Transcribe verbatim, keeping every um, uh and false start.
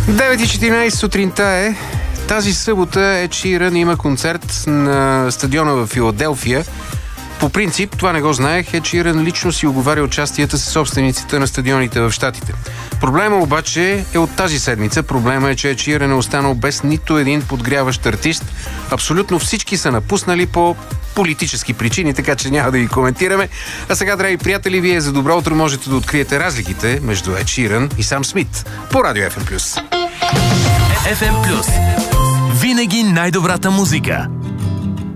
девет и четиринайсет сутринта е. Тази събота Ед Ширън има концерт на стадиона в Филаделфия. По принцип, това не го знаех, Ед Ширън лично си оговаря участията с собствениците на стадионите в Щатите. Проблема обаче е от тази седмица. Проблема е, че Ед Ширън е останал без нито един подгряващ артист. Абсолютно всички са напуснали по политически причини, така че няма да ги коментираме. А сега, драги приятели, вие за добро утро можете да откриете разликите между Ед Ширън и Сам Смит по Радио Еф Ем Плюс. Еф Ем Плюс. Винаги най-добрата музика.